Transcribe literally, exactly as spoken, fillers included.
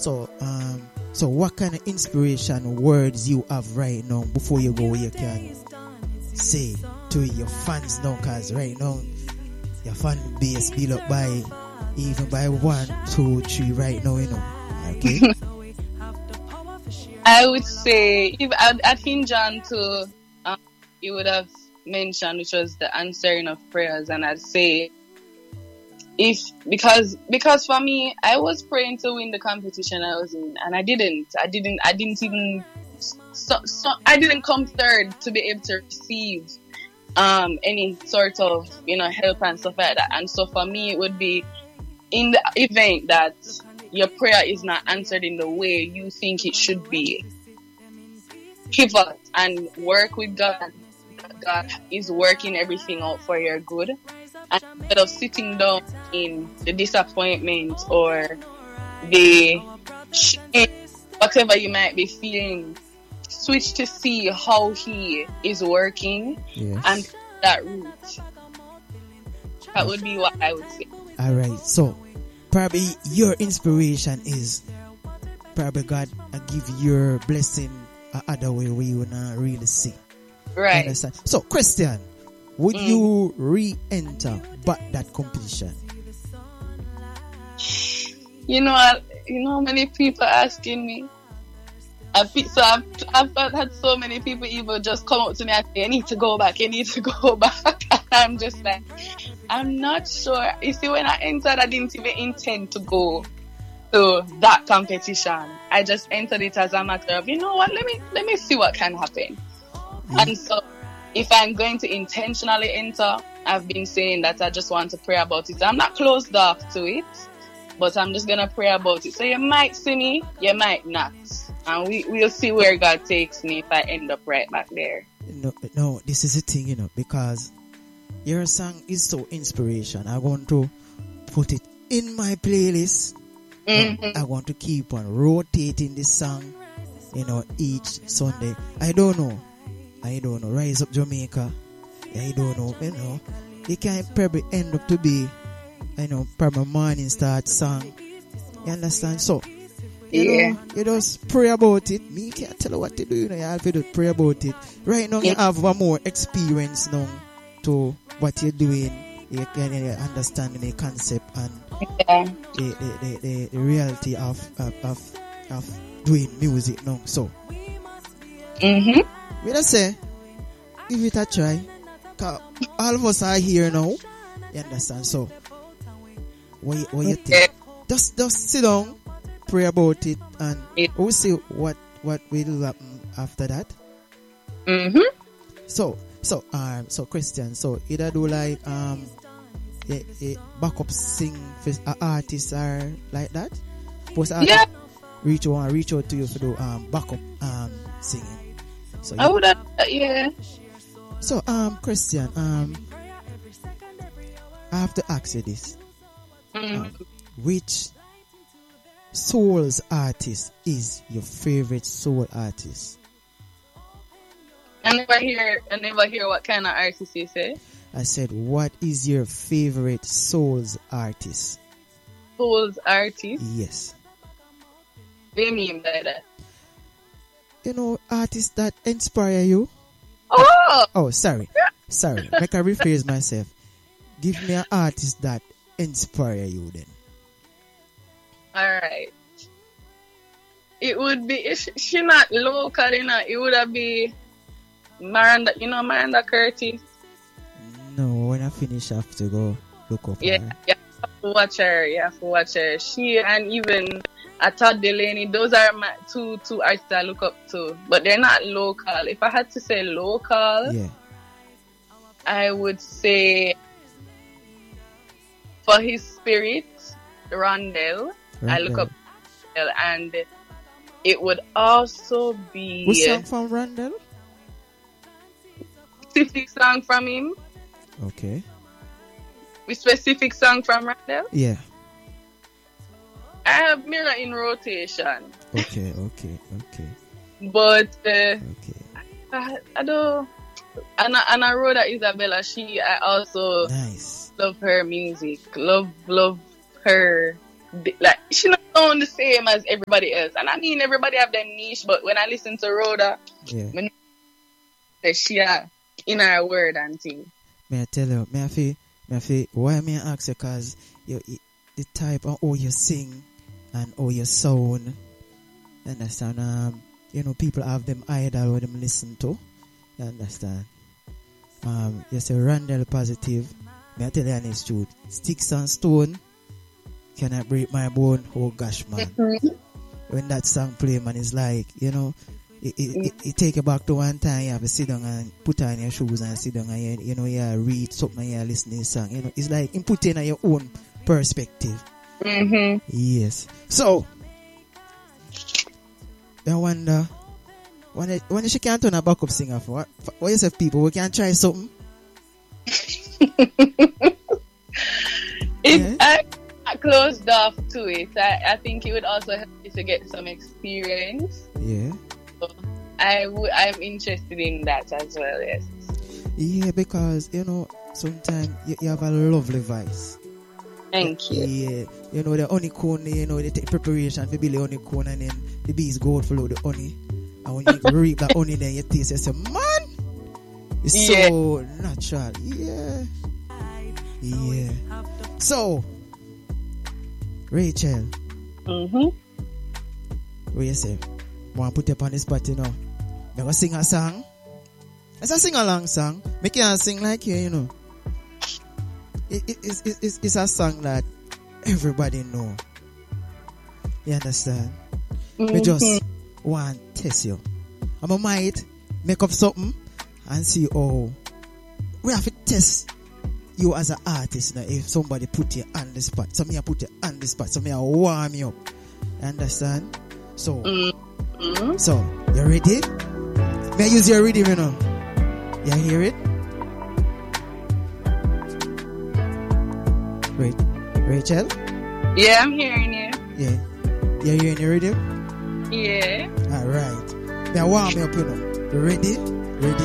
So, um, so what kind of inspiration words you have right now before you go? You can say to your fans now, cause right now your fan base built up by even by one, two, three right now, you know. Okay. I would say if I'd, I'd hinge on to um, you would have mentioned, which was the answering of prayers, and I'd say if because because for me, I was praying to win the competition I was in, and I didn't. I didn't. I didn't even. So, so I didn't come third to be able to receive um, any sort of you know help and stuff like that. And so for me, it would be in the event that your prayer is not answered in the way you think it should be, pivot and work with God. God is working everything out for your good. And instead of sitting down in the disappointment or the shame, whatever you might be feeling, switch to see how He is working. Yes. And that route. That would be what I would say. All right. So probably your inspiration is probably God uh, give your blessing uh, other way where you not really see. Right. Understand? So, Christian, would Mm. you re-enter but that competition? You know, I, you know how many people asking me. I've, so I've, I've had so many people even just come up to me and say, "I need to go back. I need to go back." And I'm just like, I'm not sure. You see, when I entered, I didn't even intend to go to that competition. I just entered it as a matter of, you know what? Let me let me see what can happen. Mm. And so, if I'm going to intentionally enter, I've been saying that I just want to pray about it. I'm not closed off to it, but I'm just gonna pray about it. So you might see me, you might not. And we, we'll see where God takes me if I end up right back there. No, no, this is the thing, you know, because your song is so inspiration. I want to put it in my playlist. Mm-hmm. I want to keep on rotating this song, you know, each Sunday. I don't know. I don't know. Rise Up Jamaica. I don't know. You know, it can probably end up to be, you know, probably morning start song. You understand? So, You Yeah. know, you just pray about it. Me can't tell you what to do. You know, you have to just pray about it. Right now, you have one more experience now to what you're doing. You can uh, understand the concept and Yeah. the, the, the, the, the reality of, of of of doing music now. So, Mm-hmm. we just say, give it a try. Cause all of us are here now. You understand? So, what, you- what you think? Just, just sit down, pray about it, and Yeah. we'll see what, what will happen after that. Mm-hmm. So, so, um, so Christian, so either do like, um, a, a backup sing for uh, artists are like that? Post artists Yeah. reach out, reach out to you for the, um, backup, um, singing. So, I you- would have, yeah. so, um, Christian, um, I have to ask you this. Mm. Um, which soul's artist is your favorite soul artist? I never hear, I never hear what kind of artist you say. I said, what is your favorite soul's artist? Soul's artist. Yes. What do you mean by that? You know, artists that inspire you? Oh, Oh, sorry. Sorry. Make I rephrase myself. Give me an artist that inspire you then. all right. It would be, if she not local, you know, it would have be Miranda, you know Miranda Curtis? No, when I finish, I have to go look up Yeah, her. you have to watch her, you have to watch her. She and even Todd Delaney, those are my two two artists I look up to, but they're not local. If I had to say local, Yeah. I would say for his spirit, Rondell. I look Randall. up Rondell, and it would also be What song from Randall? specific song from him. Okay. With specific song from Rondell. Yeah. I have Mirror in rotation, Okay, okay, okay, but uh, okay. I, I don't. And I, and I wrote that Isabella. She, I also Nice. love her music. Love, love her. Like she not sound the same as everybody else. And I mean, everybody have their niche, but when I listen to Rhoda, Yeah. I know she are in her word and thing. May I tell you, may I feel, may I feel, why may I ask you? Because you, you, the type of how you sing and how you sound, you understand? Um, you know, people have them idol what them listen to. You understand? Um, you say Randall Positive. May I tell you honest truth? Sticks and stone cannot break my bone. Oh gosh, man. Mm-hmm. When that song play, man, it's like, you know, it, it, it, it take you back to one time you have to sit down and put on your shoes and sit down and you, you know, you read something and you listen to the song. You know, it's like you put in your own perspective. Mm-hmm. Yes. So, I wonder, when, it, when she can't turn a backup singer for, what, for, what you say, people, we can try something? If Yeah. I, I closed off to it, I, I think it would also help you to get some experience. Yeah. So I w- I'm interested in that as well, yes. Yeah, because, you know, sometimes you, you have a lovely voice. Thank you. Yeah, you know, the honeycomb, you know, they take preparation for build the honeycomb and then the bees go out follow the honey. And when you reap that honey, then you taste it, you say, man, it's Yeah. so natural. Yeah. Yeah. So, Rachel, Mm-hmm. what you say? Want to put you up on the spot, you know? Me go sing a song. It's a sing along song. Me can't sing like you, you know. It, it, it's, it's, it's a song that everybody know. You understand? Mm-hmm. Me just want to test you. I'm a might make up something and see how we have to test you as an artist now. If somebody put you on the spot, some me put you on the spot, some me warm you up. You understand? So, Mm-hmm. so you ready? May I use your rhythm, you know? You hear it? Wait, Rachel? Yeah, I'm hearing you. Yeah. You hearing your rhythm? Yeah. Alright. Now warm me up, you know. You ready? Ready?